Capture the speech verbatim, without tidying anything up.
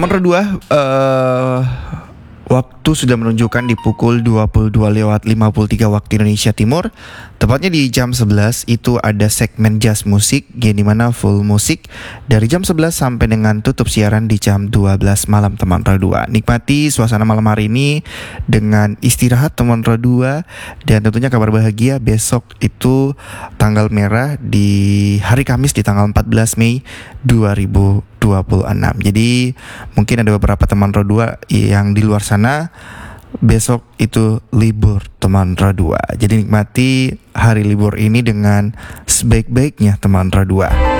Teman Redua, uh, waktu sudah menunjukkan di pukul dua puluh dua lewat lima puluh tiga waktu Indonesia Timur. Tepatnya di jam sebelas itu ada segmen jazz musik, yang dimana full musik dari jam sebelas sampai dengan tutup siaran di jam dua belas malam teman Redua. Nikmati suasana malam hari ini dengan istirahat teman Redua. Dan tentunya kabar bahagia, besok itu tanggal merah di hari Kamis di tanggal empat belas Mei dua ribu dua puluh enam. Jadi mungkin ada beberapa teman Redua yang di luar sana besok itu libur teman Redua. Jadi nikmati hari libur ini dengan sebaik-baiknya teman Redua.